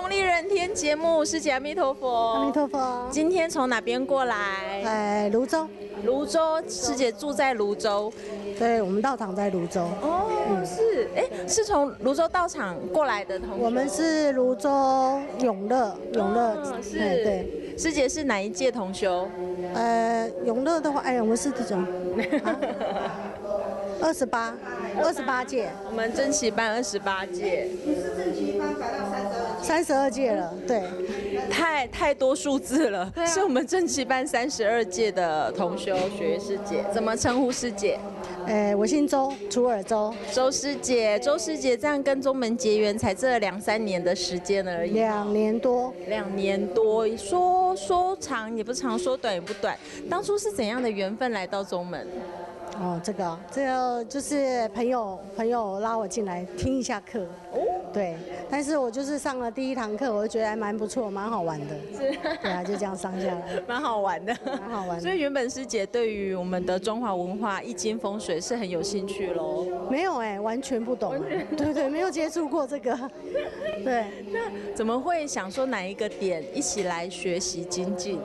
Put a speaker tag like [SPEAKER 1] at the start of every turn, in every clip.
[SPEAKER 1] 同理人天节目，师姐阿弥陀佛。
[SPEAKER 2] 阿弥陀佛。
[SPEAKER 1] 今天从哪边过来？
[SPEAKER 2] 泸州。
[SPEAKER 1] 泸州，师姐住在泸州。
[SPEAKER 2] 对，我们道场在泸州。
[SPEAKER 1] 哦，是，是从泸州道场过来的同学。
[SPEAKER 2] 我们是泸州永乐，
[SPEAKER 1] 是。
[SPEAKER 2] 对。
[SPEAKER 1] 师姐是哪一届同修？
[SPEAKER 2] 永乐的话，我们是这种。28届，
[SPEAKER 1] 我们正期班28届。
[SPEAKER 2] 你是正期班排到32届了，对，
[SPEAKER 1] 太多数字了，是我们正期班32届的同修学师姐，怎么称呼师姐？
[SPEAKER 2] 我姓周，楚尔周。
[SPEAKER 1] 周师姐这样跟宗门结缘才这2-3年的时间而已。
[SPEAKER 2] 2年多。
[SPEAKER 1] 说长也不长，说短也不短。当初是怎样的缘分来到宗门？
[SPEAKER 2] 这个就是朋友拉我进来听一下课。对，但是我就是上了第1堂课，我就觉得还蛮不错，蛮好玩的。
[SPEAKER 1] 是。
[SPEAKER 2] 对啊，就这样上下来。
[SPEAKER 1] 蛮好玩的。所以原本师姐对于我们的中华文化、易经风水是很有兴趣咯。
[SPEAKER 2] 没有完全不懂。对，没有接触过这个。对。
[SPEAKER 1] 那怎么会想说哪一个点一起来学习精进？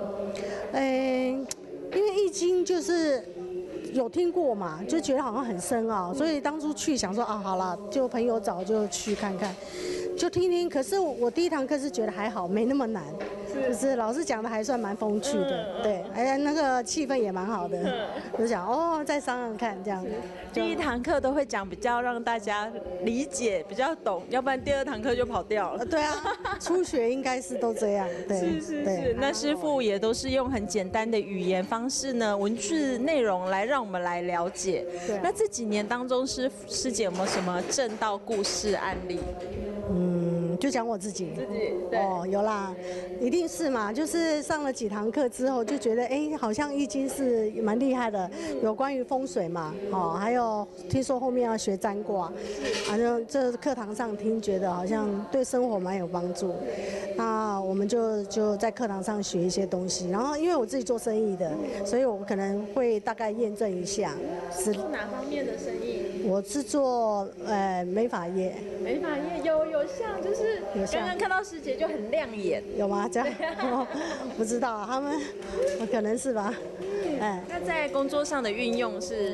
[SPEAKER 2] 因为易经就是有听过嘛，就觉得好像很深奥，所以当初去想说好了，就朋友找就去看看，就听听。可是我第1堂课是觉得还好，没那么难，就是老师讲的还算蛮风趣的，对，那个气氛也蛮好的，就想再商量看这样。
[SPEAKER 1] 第1堂课都会讲比较让大家理解、比较懂，要不然第2堂课就跑掉了。
[SPEAKER 2] 对啊，初学应该是都这样，对。
[SPEAKER 1] 是。那师父也都是用很简单的语言方式呢，文字内容来让我们来了解。
[SPEAKER 2] 对。
[SPEAKER 1] 那这几年当中，师姐有没有什么正道故事案例？
[SPEAKER 2] 就讲我自己。
[SPEAKER 1] 对。
[SPEAKER 2] 有啦，一定是嘛。就是上了几堂课之后，就觉得好像易经是蛮厉害的，有关于风水嘛，还有听说后面要学占卦，反正这课堂上听，觉得好像对生活蛮有帮助。那我们就在课堂上学一些东西，然后因为我自己做生意的，所以我可能会大概验证一下。
[SPEAKER 1] 是哪方面的生意？
[SPEAKER 2] 我是做美发业。
[SPEAKER 1] 美发业有像，就是刚刚看到师姐就很亮眼。
[SPEAKER 2] 有吗？这样？不知道，他们可能是吧。
[SPEAKER 1] 那在工作上的运用是？